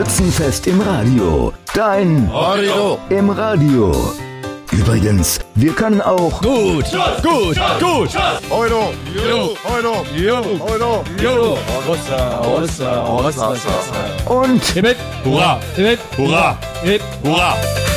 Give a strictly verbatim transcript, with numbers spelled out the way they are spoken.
Schützenfest im Radio. Dein Radio im Radio. Übrigens, wir können auch gut, gut, gut. Euro, Jo, Euro, jo, Euro. jo. Hossa, hossa, hossa, hossa. und Hip, hip, hurra, hip, hip, hurra, hip, hurra.